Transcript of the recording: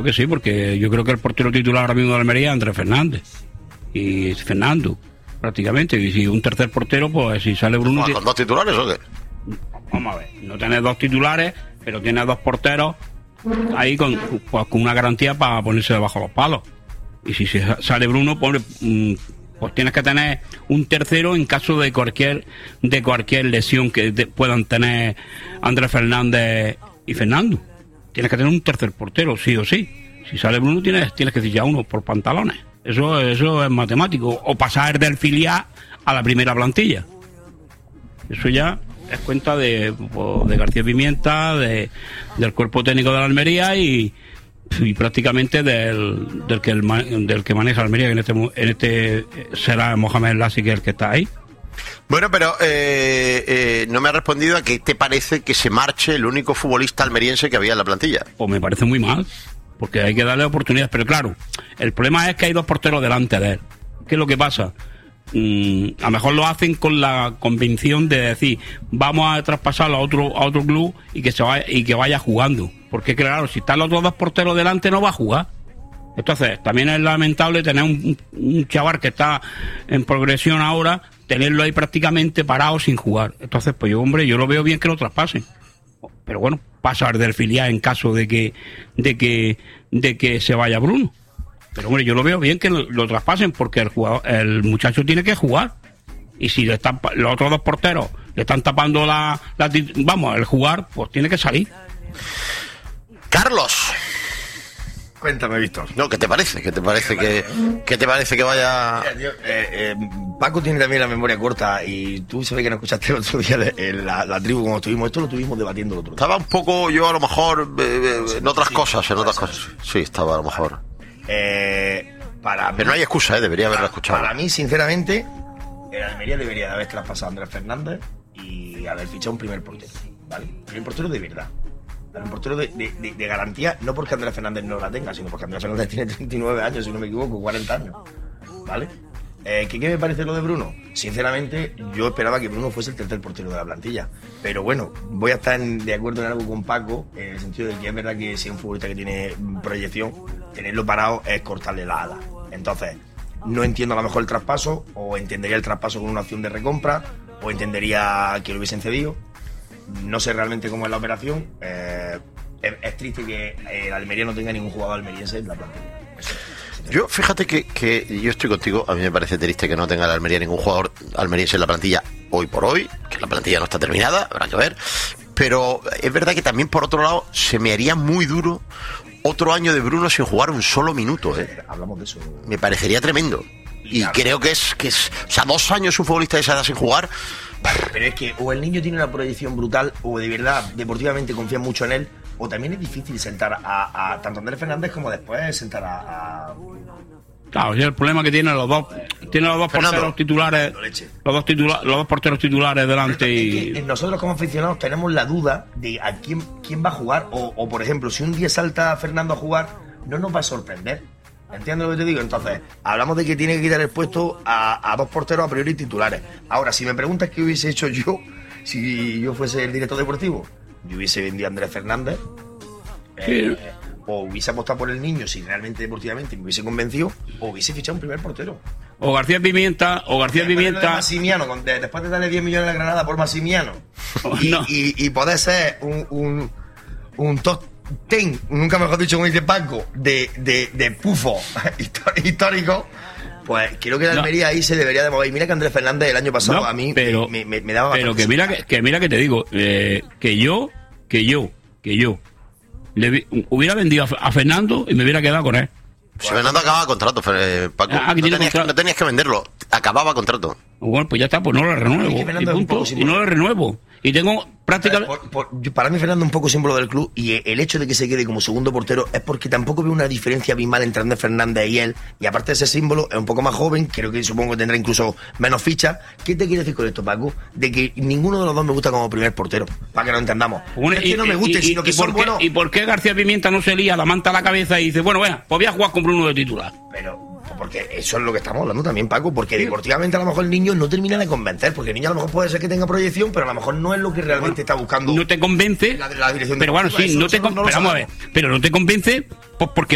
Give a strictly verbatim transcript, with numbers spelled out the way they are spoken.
que sí, porque yo creo que el portero titular ahora mismo de Almería es Andrés Fernández y Fernando, prácticamente. Y si un tercer portero, pues si sale Bruno... ¿Con dos titulares o qué? Vamos a ver, no tenés dos titulares, pero tienes dos porteros ahí con, pues, con una garantía para ponerse debajo de los palos. Y si sale Bruno, pues, pues tienes que tener un tercero en caso de cualquier de cualquier lesión que de, puedan tener Andrés Fernández y Fernando. Tienes que tener un tercer portero, sí o sí. Si sale Bruno, tienes, tienes que decir ya uno por pantalones. Eso, eso es matemático. O pasar del filial a la primera plantilla. Eso ya es cuenta de, de García Pimienta, de, del cuerpo técnico de la Almería y, y prácticamente del, del, que el, del que maneja Almería, que en este, en este será Mohamed Lassi, que es el que está ahí. Bueno, pero eh, eh, no me ha respondido a qué te parece que se marche el único futbolista almeriense que había en la plantilla. Pues me parece muy mal, porque hay que darle oportunidades. Pero claro, el problema es que hay dos porteros delante de él. ¿Qué es lo que pasa? Mm, a lo mejor lo hacen con la convicción de decir, vamos a traspasarlo a otro a otro club y que se vaya, y que vaya jugando. Porque claro, si están los otros dos porteros delante, no va a jugar. Entonces, también es lamentable tener un, un chaval que está en progresión ahora, tenerlo ahí prácticamente parado sin jugar. Entonces, pues yo, hombre, yo lo veo bien que lo traspasen. Pero bueno, pasar del filial en caso de que de que de que se vaya Bruno. Pero hombre, yo lo veo bien que lo, lo traspasen, porque el jugador, el muchacho tiene que jugar. Y si le están, los otros dos porteros le están tapando la, la vamos, el jugar, pues tiene que salir. Carlos. Cuéntame, Víctor. No, ¿qué te parece? ¿Qué te parece que, ¿qué te parece que vaya...? Mira, tío, eh, eh, Paco tiene también la memoria corta y tú sabes que no escuchaste el otro día en la, la tribu cuando estuvimos. Esto lo estuvimos debatiendo el otro día. Estaba un poco yo a lo mejor eh, en otras sí, cosas, en otras cosas. Sí, estaba a lo mejor. Eh, para Pero mí, no hay excusa, ¿eh? Debería haberla escuchado. Para mí, sinceramente, el Almería debería de haber traspasado a Andrés Fernández y haber fichado un primer portero, ¿vale? Un primer portero de verdad. Un portero de, de, de, de garantía, no porque Andrés Fernández no la tenga, sino porque Andrés Fernández tiene treinta y nueve años, si no me equivoco, cuarenta años, ¿vale? Eh, ¿qué, ¿Qué me parece lo de Bruno? Sinceramente, yo esperaba que Bruno fuese el tercer portero de la plantilla. Pero bueno, voy a estar en, de acuerdo en algo con Paco, en el sentido de que es verdad que si es un futbolista que tiene proyección, tenerlo parado es cortarle la ala. Entonces, no entiendo a lo mejor el traspaso, o entendería el traspaso con una opción de recompra, o entendería que lo hubiesen cedido. No sé realmente cómo es la operación. Eh, es, es triste que el Almería no tenga ningún jugador almeriense en la plantilla. Yo, fíjate que, que yo estoy contigo. A mí me parece triste que no tenga la Almería ningún jugador almeriense en la plantilla hoy por hoy, que la plantilla no está terminada, habrá que ver. Pero es verdad que también, por otro lado, se me haría muy duro otro año de Bruno sin jugar un solo minuto, ¿eh? Hablamos de eso. Me parecería tremendo. Y, y creo que es, que es... O sea, dos años un futbolista de esa edad sin jugar... Pero es que o el niño tiene una proyección brutal, o de verdad, deportivamente confía mucho en él, o también es difícil sentar a, a tanto Andrés Fernández como después sentar a... a... Claro, y el problema que tiene los dos, tiene los dos Fernando, porteros titulares, los dos titula, los dos porteros titulares delante y... Es que nosotros como aficionados tenemos la duda de a quién, quién va a jugar, o, o por ejemplo, si un día salta Fernando a jugar, no nos va a sorprender. ¿Entiendes lo que te digo? Entonces, hablamos de que tiene que quitar el puesto a, a dos porteros a priori titulares. Ahora, si me preguntas qué hubiese hecho yo si yo fuese el director deportivo, yo hubiese vendido a Andrés Fernández, eh, sí. O hubiese apostado por el niño si realmente deportivamente me hubiese convencido, o hubiese fichado un primer portero. O García Pimienta, o García después Pimienta... De Massimiano, con, de, después de darle diez millones a la Granada por Massimiano, oh, y, no. y, y poder ser un, un, un top ten, nunca mejor dicho, como dice Paco, de, de, de pufo histórico, pues creo que la Almería no. ahí se debería de mover. Y mira que Andrés Fernández el año pasado no, a mí pero, me, me, me daba pero que mira que, que mira que te digo eh, que yo que yo que yo le hubiera vendido a, a Fernando y me hubiera quedado con él. Si Fernando acababa contrato, eh, Paco, ah, no, tenías, contrato. no tenías que venderlo, acababa contrato. Bueno, pues ya está, pues no lo renuevo. Es que y punto, y no lo renuevo. Y tengo prácticamente... Por, por, para mí Fernando es un poco símbolo del club, y el hecho de que se quede como segundo portero es porque tampoco veo una diferencia abismal entre Andrés Fernández y él, y aparte de ese símbolo es un poco más joven, creo que supongo que tendrá incluso menos fichas. ¿Qué te quiere decir con esto, Paco? De que ninguno de los dos me gusta como primer portero, para que lo entendamos. Bueno, no es que no me guste, y, sino que y son por qué, buenos... ¿Y por qué García Pimienta no se lía la manta a la cabeza y dice, bueno, bueno, pues voy a jugar con Bruno de titular? Pero... porque eso es lo que estamos hablando también, Paco, porque deportivamente a lo mejor el niño no termina de convencer, porque el niño a lo mejor puede ser que tenga proyección, pero a lo mejor no es lo que realmente bueno, está buscando. No te convence, la, la dirección pero bueno, sí, no te, no pero vamos a ver, pero no te convence pues porque